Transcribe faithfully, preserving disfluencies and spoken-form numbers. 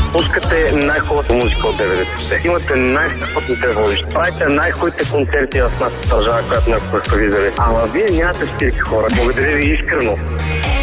Пускате най-хубавата музика от деветдесетте. Имате най-страхотните водещи. Правите най-хубавите концерти в нашата държава, която не сте виждали. Ама вие нямате спирки, хора. Благодаря ви искрено.